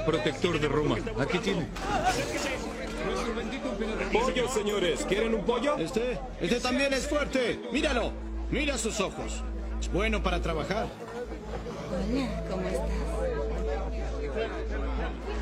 protector de Roma. Aquí tiene. Pollo, señores. ¿Quieren un pollo? Este también es fuerte. Míralo. Mira sus ojos. Es bueno para trabajar. Hola, ¿cómo estás?